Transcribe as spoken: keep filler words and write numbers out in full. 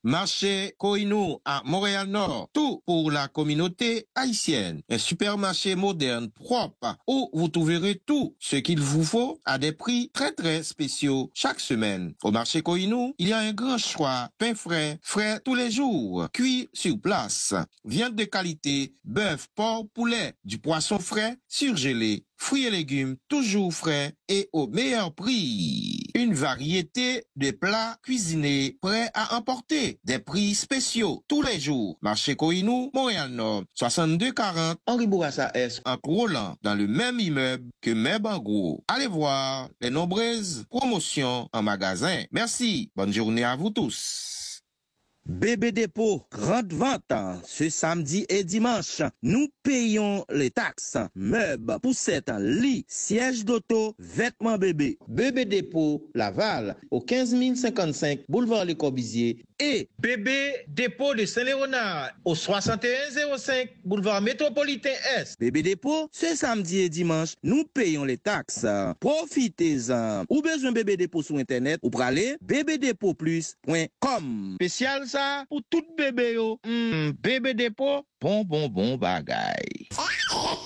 Marché Koinou à Montréal-Nord, tout pour la communauté haïtienne. Un supermarché moderne, propre, où vous trouverez tout ce qu'il vous faut à des prix très très spéciaux chaque semaine. Au marché Koinou, il y a un grand choix, pain frais, frais tous les jours, cuit sur place, viande de qualité, bœuf, porc, poulet, du poisson frais, surgelé, fruits et légumes toujours frais et au meilleur prix. Une variété de plats cuisinés prêts à emporter. Des prix spéciaux tous les jours. Marché Koinou, Montréal-Nord, soixante-deux quarante Henri Bourassa S. en Roland, dans le même immeuble que Meb en gros. Allez voir les nombreuses promotions en magasin. Merci. Bonne journée à vous tous. Bébé Dépôt, grande vente, ce samedi et dimanche. Nous payons les taxes, meubles, poussettes, lits, sièges d'auto, vêtements bébé. Bébé Dépôt, Laval, au quinze mille cinquante-cinq, boulevard Les Corbusiers. Et Bébé Dépôt de Saint-Léonard, au soixante et un zéro cinq, boulevard Métropolitain Est. Bébé Dépôt, ce samedi et dimanche, nous payons les taxes. Profitez-en. Ou besoin Bébé Dépôt sur Internet, ou praler bébé dépôt plus point com. Spécial ça pour tout bébé yo. Mm, bébé Dépôt, bon bon bon bagaille.